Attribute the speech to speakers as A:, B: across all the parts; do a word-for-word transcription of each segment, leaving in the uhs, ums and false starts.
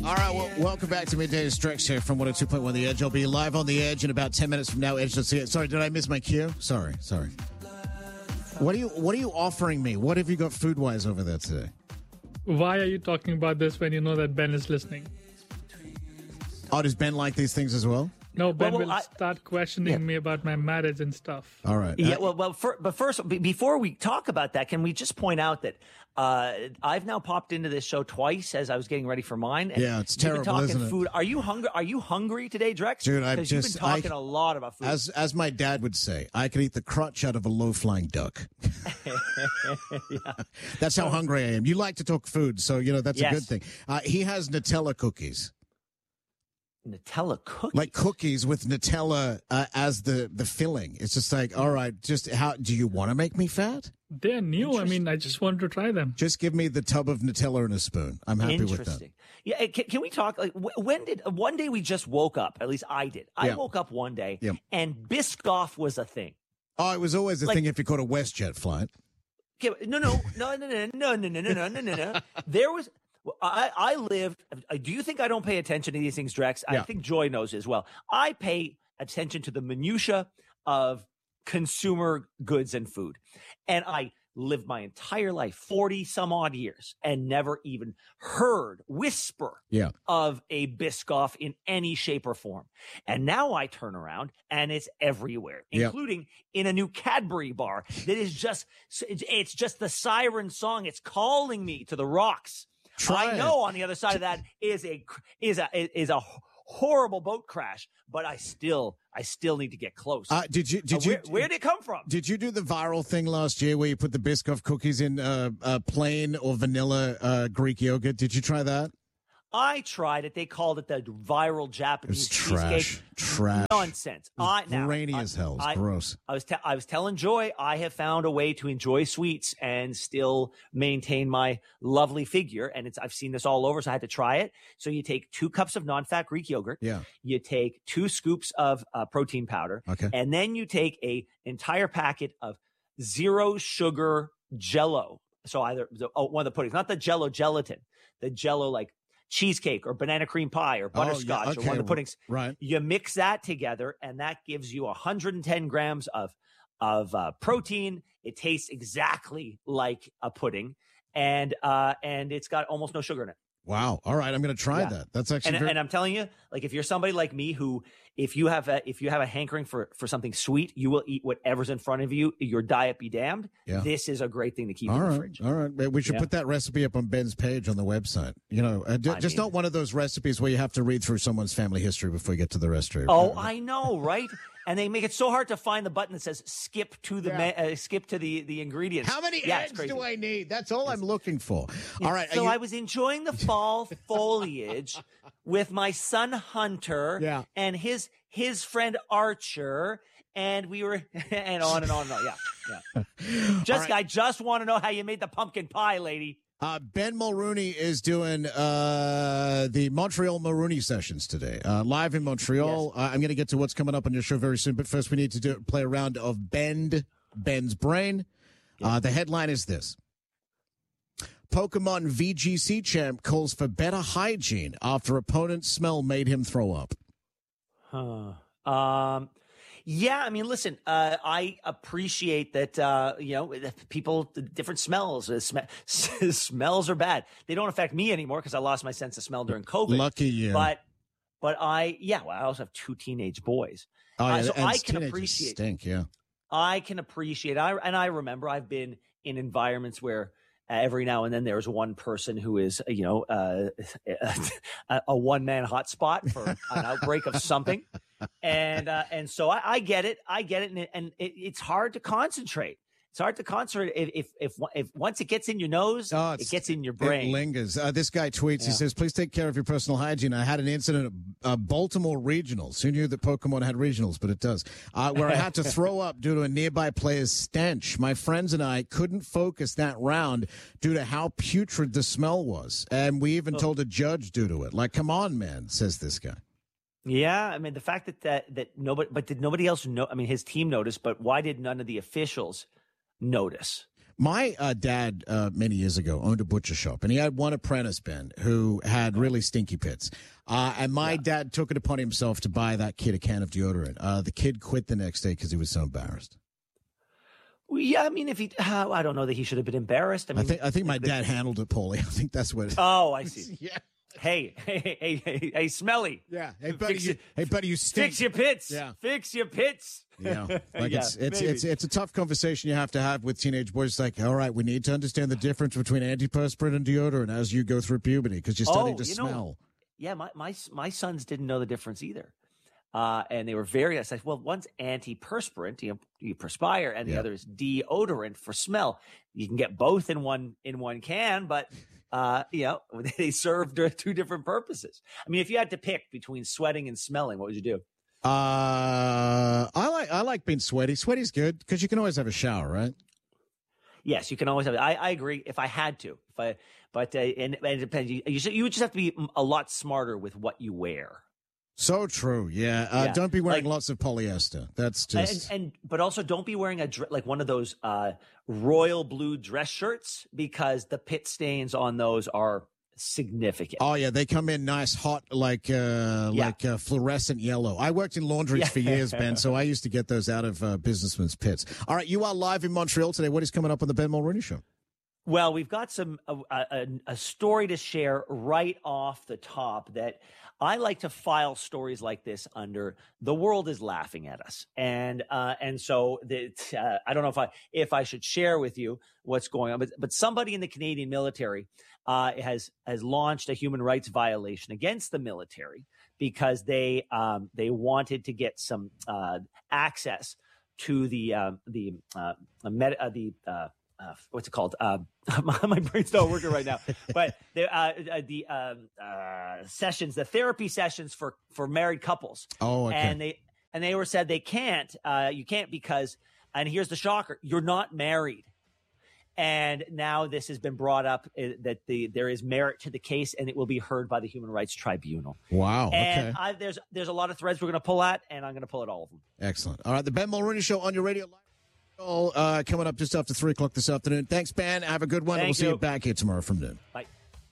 A: All right, well, welcome back to Midday Stretch here from one oh two point one The Edge. I'll be live on The Edge in about ten minutes from now. Edge, let's see it. Sorry, did I miss my cue? Sorry, sorry. What are you What are you offering me? What have you got food-wise over there today?
B: Why are you talking about this when you know that Ben is listening?
A: Oh, does Ben like these things as well?
B: No, Ben
C: well, well,
B: will
C: I,
B: start questioning
C: yeah.
B: me about my marriage and stuff.
A: All right.
C: Yeah,
A: Uh,
C: well, well for, but first, b- before we talk about that, can we just point out that uh, I've now popped into this show twice as I was getting ready for mine. And
A: Yeah, it's
C: you've been
A: terrible,
C: talking
A: isn't it?
C: Food. Are you hungry? Are you hungry today, Drex?
A: Dude, I've
C: Because
A: just
C: you've been talking
A: I,
C: a lot about food.
A: As as my dad would say, I could eat the crotch out of a low-flying duck.
C: yeah.
A: That's how hungry I am. You like to talk food, so you know that's
C: Yes.
A: a good thing. Uh, he has Nutella cookies.
C: Nutella cookies.
A: Like cookies with Nutella uh, as the, the filling. It's just like, all right, just how do you want to make me fat?
B: They're new. I mean, I just wanted to try them.
A: Just give me the tub of Nutella and a spoon. I'm happy with that.
C: Interesting. Yeah, eh, can, can we talk? Like, wh- when did one day we just woke up? At least I did. I
A: Yeah.
C: woke up one day,
A: Yeah.
C: and Biscoff was a thing.
A: Oh, it was always a
C: Like-
A: thing if you caught a WestJet flight.
C: Okay, No, no, no, no, no, no, no, no, no, no, no, no, no. There was. I, I live. Do you think I don't pay attention to these things, Drex? I
A: Yeah.
C: think Joy knows as well. I pay attention to the minutia of consumer goods and food, and I lived my entire life, forty some odd years, and never even heard whisper
A: Yeah.
C: of a Biscoff in any shape or form. And now I turn around and it's everywhere,
A: Yeah.
C: including in a new Cadbury bar that is just, it's just the siren song. It's calling me to the rocks.
A: Try
C: I
A: it.
C: know on the other side of that is a, is a, is a horrible boat crash, but I still, I still need to get close.
A: Uh, did you? Did
C: Uh,
A: you?
C: where, where did it come from?
A: Did you do the viral thing last year where you put the Biscoff cookies in uh, uh, plain or vanilla uh, Greek yogurt? Did you try that?
C: I tried it. They called it the viral
A: It
C: Japanese
A: was
C: cheesecake.
A: trash. Trash.
C: Nonsense. I, now,
A: Grainy
C: I-
A: as hell. It's
C: I-
A: gross.
C: I was te- I was telling Joy I have found a way to enjoy sweets and still maintain my lovely figure, and it's I've seen this all over, so I had to try it. So you take two cups of non-fat Greek yogurt,
A: Yeah.
C: you take two scoops of uh, protein powder,
A: Okay.
C: and then you take a entire packet of zero sugar Jello. So either the, oh, one of the puddings, not the Jello gelatin, the Jello like cheesecake or banana cream pie or
A: Oh, yeah,
C: butterscotch or
A: okay,
C: one of the puddings.
A: Right.
C: You mix that together, and that gives you one hundred ten grams of of uh, protein. It tastes exactly like a pudding, and uh, and it's got almost no sugar in it.
A: Wow. All right. I'm going to try
C: Yeah.
A: that. That's actually
C: And,
A: very-
C: and I'm telling you, like if you're somebody like me who, if you have a if you have a hankering for for something sweet, you will eat whatever's in front of you. Your diet be damned.
A: Yeah.
C: This is a great thing to keep
A: All
C: in the
A: right,
C: fridge.
A: all right. We should
C: Yeah.
A: put that recipe up on Ben's page on the website. You know, uh, d-
C: I
A: just
C: mean-
A: not one of those recipes where you have to read through someone's family history before you get to the restaurant.
C: Oh, I know, right? And they make it so hard to find the button that says skip to the
A: Yeah.
C: ma- uh, skip to the the ingredients.
A: How many
C: Yeah, it's
A: eggs
C: crazy.
A: do I need? That's all I'm looking for. All right. are
C: So
A: you-
C: I was enjoying the fall foliage with my son Hunter
A: Yeah.
C: and his his friend Archer, and we were and on and on and on. Yeah, yeah. Just
A: right.
C: I just want to know how you made the pumpkin pie, lady.
A: Uh, Ben Mulrooney is doing uh, the Montreal Mulrooney sessions today, uh, live in Montreal. Uh, I'm going to get to what's coming up on your show very soon, but first we need to do play a round of Bend Ben's Brain. Uh, the headline is this. Pokemon V G C champ calls for better hygiene after opponent's smell made him throw up.
C: Huh. Um, yeah, I mean, listen, uh, I appreciate that, uh, you know, people, different smells, uh, sm- smells are bad. They don't affect me anymore because I lost my sense of smell during COVID.
A: Lucky you.
C: But, but I, yeah, well, I also have two teenage boys.
A: Oh, yeah,
C: uh, so
A: and
C: I can
A: teenagers
C: appreciate,
A: stink, yeah.
C: I can appreciate, I, and I remember I've been in environments where uh, every now and then there's one person who is, you know, uh, a, a one man hotspot for an outbreak of something. And, uh, and so I, I get it. I get it. And, it, and it, it's hard to concentrate. It's hard to concentrate if, if, if, if once it gets in your nose,
A: Oh,
C: it gets in your brain.
A: It lingers. Uh, this guy tweets, he
C: Yeah.
A: says, please take care of your personal hygiene. I had an incident at uh, Baltimore Regionals. Who knew that Pokemon had regionals, but it does, uh, where I had to throw up due to a nearby player's stench. My friends and I couldn't focus that round due to how putrid the smell was. And we even told a judge due to it. Like, come on, man, says this guy.
C: Yeah, I mean the fact that that that nobody, but did nobody else know? I mean, his team noticed, but why did none of the officials notice?
A: My uh, dad, uh, many years ago, owned a butcher shop, and he had one apprentice, Ben, who had really stinky pits. Uh, and my yeah. dad took it upon himself to buy that kid a can of deodorant. Uh, the kid quit the next day because he was so embarrassed.
C: Well, yeah, I mean, if he, uh, I don't know that he should have been embarrassed. I mean,
A: I think I think my dad handled it poorly. I think that's what. It,
C: oh, I see.
A: yeah.
C: Hey, hey, hey, hey, hey, Smelly.
A: Yeah. Hey, buddy.
C: Fix
A: You, hey, buddy. You stink.
C: Fix your pits.
A: Yeah.
C: Fix your pits.
A: Yeah. Like
C: yeah,
A: it's it's,
C: maybe.
A: it's it's a tough conversation you have to have with teenage boys. It's like, all right, we need to understand the difference between antiperspirant and deodorant as you go through puberty because you're starting
C: oh,
A: to
C: you
A: smell.
C: Know, yeah, my, my my sons didn't know the difference either. Uh, and they were very, I said, well, one's antiperspirant, you, you perspire, and the
A: yeah.
C: other is deodorant for smell. You can get both in one in one can, but uh, you know, they serve two different purposes. I mean, if you had to pick between sweating and smelling, what would you do?
A: Uh, I like I like being sweaty. Sweaty's good because you can always have a shower, right?
C: Yes, you can always have it. I, I agree. If I had to, if I, but uh, and, and it depends. You, you, should, you would just have to be a lot smarter with what you wear.
A: So true. Yeah. Uh,
C: yeah.
A: Don't be wearing
C: like,
A: lots of polyester. That's just.
C: And, and but also don't be wearing a like one of those uh, royal blue dress shirts because the pit stains on those are significant.
A: Oh yeah, they come in nice, hot, like uh,
C: yeah.
A: like uh, fluorescent yellow. I worked in laundries
C: yeah.
A: for years, Ben, so I used to get those out of uh, businessmen's pits. All right, you are live in Montreal today. What is coming up on the Ben Mulroney Show?
C: Well, we've got some a, a, a story to share right off the top that I like to file stories like this under. The world is laughing at us, and uh, and so that uh, I don't know if I if I should share with you what's going on, but but somebody in the Canadian military uh, has has launched a human rights violation against the military because they um, they wanted to get some uh, access to the uh, the uh, med- uh, the uh, Uh, what's it called? Uh, my brain's not working right now. But the uh, the um, uh, sessions, the therapy sessions for, for married couples.
A: Oh, okay.
C: And they and they were said they can't. Uh, you can't because, and here's the shocker: you're not married. And now this has been brought up uh, that the there is merit to the case, and it will be heard by the Human Rights Tribunal.
A: Wow.
C: And
A: okay.
C: I, there's there's a lot of threads we're going to pull at, and I'm going to pull at all of them.
A: Excellent. All right, the Ben Mulroney Show on your radio. Uh, coming up just after three o'clock this afternoon. Thanks, Ben. Have a good one.
C: Thank
A: we'll see
C: you.
A: you back here tomorrow from noon.
C: Bye.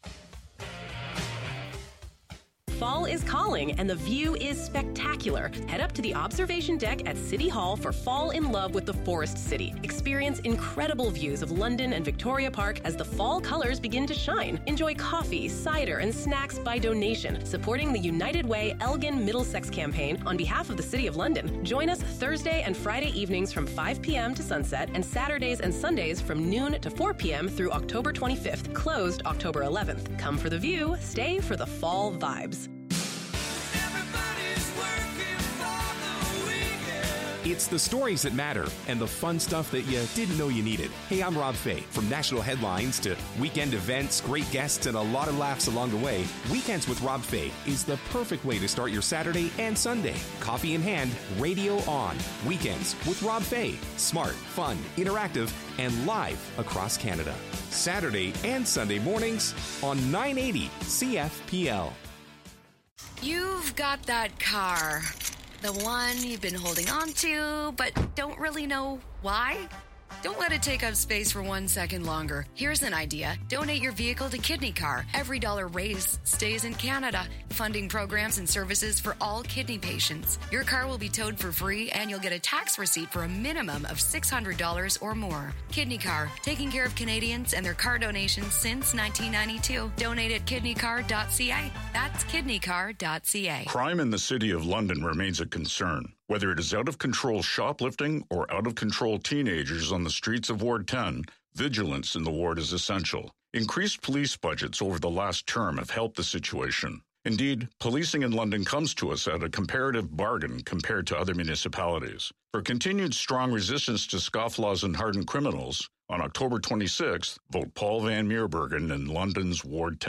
D: Fall is calling and the view is spectacular. Head up to the observation deck at City Hall for Fall in Love with the Forest City. Experience incredible views of London and Victoria Park as the fall colors begin to shine. Enjoy coffee, cider, and snacks by donation, supporting the United Way Elgin Middlesex campaign on behalf of the City of London. Join us Thursday and Friday evenings from five p.m. to sunset and Saturdays and Sundays from noon to four p.m. through October twenty-fifth, closed October eleventh. Come for the view, stay for the fall vibes.
E: It's the stories that matter and the fun stuff that you didn't know you needed. Hey, I'm Rob Fay. From national headlines to weekend events, great guests, and a lot of laughs along the way, Weekends with Rob Fay is the perfect way to start your Saturday and Sunday. Coffee in hand, radio on. Weekends with Rob Fay. Smart, fun, interactive, and live across Canada. Saturday and Sunday mornings on nine eighty C F P L.
F: You've got that car. The one you've been holding on to, but don't really know why? Don't let it take up space for one second longer. Here's an idea. Donate your vehicle to Kidney Car. Every dollar raised stays in Canada, funding programs and services for all kidney patients. Your car will be towed for free, and you'll get a tax receipt for a minimum of six hundred dollars or more. Kidney Car, taking care of Canadians and their car donations since nineteen ninety-two. Donate at kidney car dot c a. That's kidney car dot c a.
G: Crime in the City of London remains a concern. Whether it is out-of-control shoplifting or out-of-control teenagers on the streets of Ward ten, vigilance in the ward is essential. Increased police budgets over the last term have helped the situation. Indeed, policing in London comes to us at a comparative bargain compared to other municipalities. For continued strong resistance to scofflaws and hardened criminals, on October twenty-sixth, vote Paul Van Meerbergen in London's Ward ten.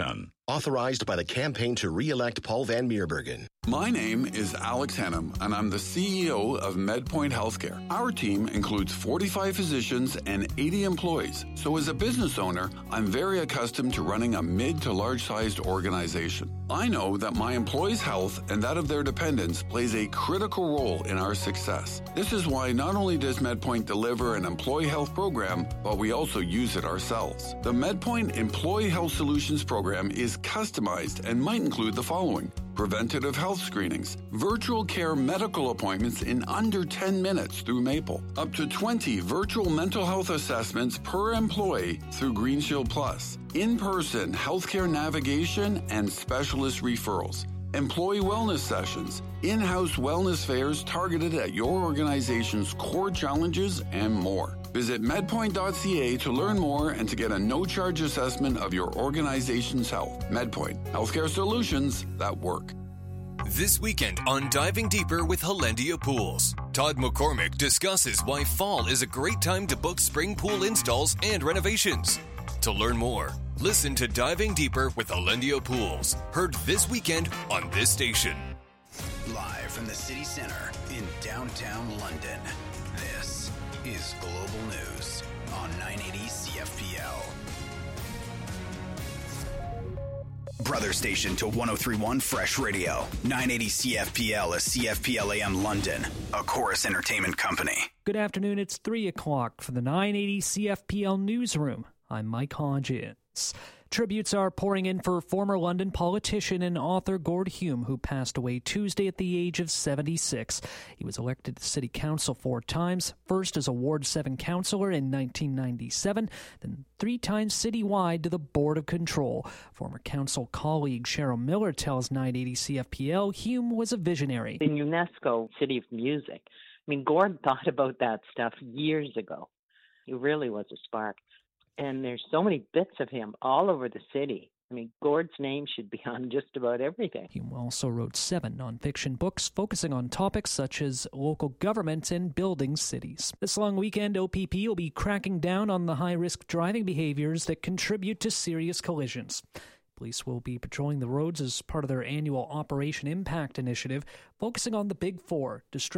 H: Authorized by the Campaign to Re-elect Paul Van Meerbergen.
I: My name is Alex Hannum, and I'm the C E O of MedPoint Healthcare. Our team includes forty-five physicians and eighty employees. So as a business owner, I'm very accustomed to running a mid to large-sized organization. I know that my employees' health and that of their dependents plays a critical role in our success. This is why not only does MedPoint deliver an employee health program, but we also use it ourselves. The MedPoint Employee Health Solutions program is customized and might include the following: preventative health screenings, virtual care medical appointments in under ten minutes through Maple, up to twenty virtual mental health assessments per employee through GreenShield Plus, in-person healthcare navigation and specialist referrals, employee wellness sessions, in-house wellness fairs targeted at your organization's core challenges, and more. Visit medpoint dot c a to learn more and to get a no-charge assessment of your organization's health. MedPoint, healthcare solutions that work.
J: This weekend on Diving Deeper with Hollandia Pools, Todd McCormick discusses why fall is a great time to book spring pool installs and renovations. To learn more, listen to Diving Deeper with Hollandia Pools, heard this weekend on this station.
K: Live from the city center in downtown London, this is Global News on nine eighty C F P L. Brother station to one oh three point one Fresh Radio. nine eighty C F P L is C F P L A M London, a Chorus Entertainment company.
L: Good afternoon. It's three o'clock for the nine eighty C F P L newsroom. I'm Mike Hodgins. Tributes are pouring in for former London politician and author Gord Hume, who passed away Tuesday at the age of seventy-six. He was elected to City Council four times, first as a Ward seven councillor in nineteen ninety-seven, then three times citywide to the Board of Control. Former council colleague Cheryl Miller tells nine eighty C F P L Hume was a visionary.
M: In UNESCO City of Music, I mean, Gord thought about that stuff years ago. He really was a spark. And there's so many bits of him all over the city. I mean, Gord's name should be on just about everything.
L: Hume also wrote seven nonfiction books focusing on topics such as local government and building cities. This long weekend, O P P will be cracking down on the high-risk driving behaviors that contribute to serious collisions. Police will be patrolling the roads as part of their annual Operation Impact initiative, focusing on the Big Four, distraction